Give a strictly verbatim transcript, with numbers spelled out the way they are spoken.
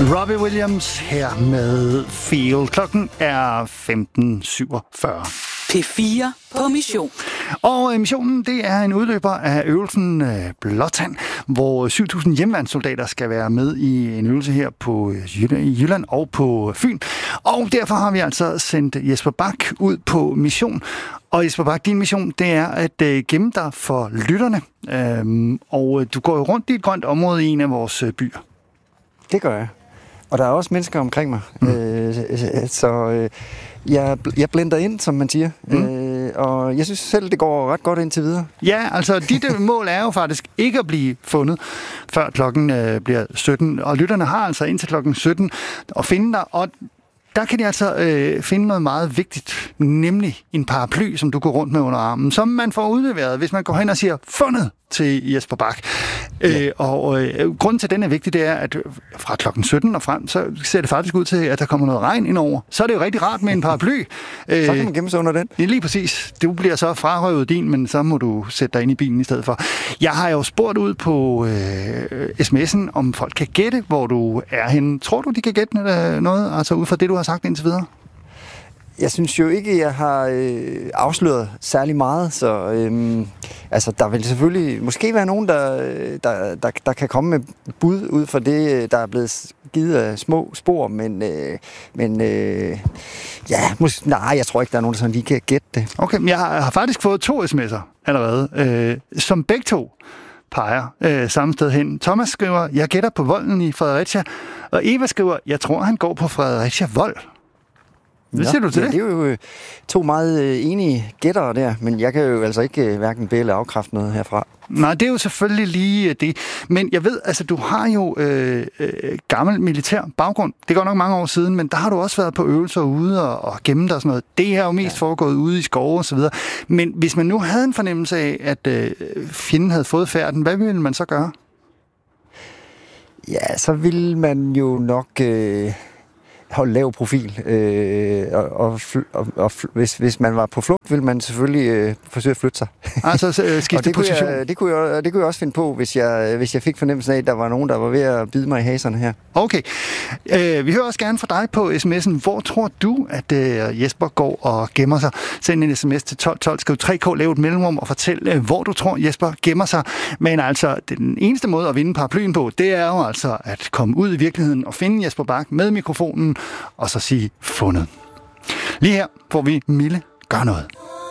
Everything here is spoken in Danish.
Robbie Williams her med Feel. Klokken er femten syvogfyrre. P fire på mission. Og missionen, det er en udløber af øvelsen øh, Blåtand, hvor syv tusind hjemmeværnssoldater skal være med i en øvelse her på Jylland, i Jylland og på Fyn. Og derfor har vi altså sendt Jesper Bak ud på mission. Og Jesper Bak, din mission, det er at øh, gemme dig for lytterne. Øhm, og du går jo rundt i et grønt område i en af vores øh, byer. Det gør jeg. Og der er også mennesker omkring mig. Mm. Øh, så øh, jeg, jeg blender ind, som man siger. Mm. Øh, og jeg synes selv, det går ret godt indtil videre. Ja, altså dit mål er jo faktisk ikke at blive fundet, før klokken øh, bliver sytten. Og lytterne har altså indtil klokken sytten at finde dig. Og der kan de altså øh, finde noget meget vigtigt, nemlig en paraply, som du går rundt med under armen, som man får udleveret, hvis man går hen og siger, fundet til Jesper Bak. Ja. Øh, og øh, grunden til, at den er vigtig, det er, at fra klokken sytten og frem, så ser det faktisk ud til, at der kommer noget regn indover. Så er det jo rigtig rart med en paraply. Øh, så kan man gemme sig under den. Lige præcis. Du bliver så frarøvet din, men så må du sætte dig ind i bilen i stedet for. Jeg har jo spurgt ud på øh, sms'en, om folk kan gætte, hvor du er henne. Tror du, de kan gætte noget, altså ud fra det, du har sagt indtil videre? Jeg synes jo ikke, jeg har øh, afsløret særlig meget, så øh, altså, der vil selvfølgelig måske være nogen, der, der, der, der kan komme med bud ud fra det, der er blevet givet af små spor, men, øh, men øh, ja, måske, nej, jeg tror ikke, der er nogen, der sådan lige kan gætte det. Okay, men jeg har, jeg har faktisk fået to sms'er allerede, øh, som begge to peger øh, samme sted hen. Thomas skriver, jeg gætter på volden i Fredericia, og Eva skriver, jeg tror, han går på Fredericia Vold. Hvad siger du til ja, det? Det er jo to meget enige gættere der, men jeg kan jo altså ikke hverken bede eller afkræfte noget herfra. Nej, det er jo selvfølgelig lige det. Men jeg ved, altså du har jo øh, øh, gammel militær baggrund. Det går nok mange år siden, men der har du også været på øvelser ude og, og gemme dig og sådan noget. Det er jo mest ja. foregået ude i skove og så videre. Men hvis man nu havde en fornemmelse af, at øh, fjenden havde fået færden, hvad ville man så gøre? Ja, så ville man jo nok Øh holde lav profil, øh, og, og, og, og hvis, hvis man var på flugt, ville man selvfølgelig øh, forsøge at flytte sig. Altså øh, skifte det position? Kunne jeg, det, kunne jeg, det kunne jeg også finde på, hvis jeg, hvis jeg fik fornemmelsen af, at der var nogen, der var ved at bide mig i haserne her. Okay. Øh, vi hører også gerne fra dig på sms'en. Hvor tror du, at øh, Jesper går og gemmer sig? Send en sms til tolv tolv, skriv tre K, lav et mellemrum og fortæl, øh, hvor du tror, Jesper gemmer sig. Men altså, den eneste måde at vinde paraplyen på, det er jo altså at komme ud i virkeligheden og finde Jesper Bak med mikrofonen, og så sige fundet. Lige her får vi Mille gør noget.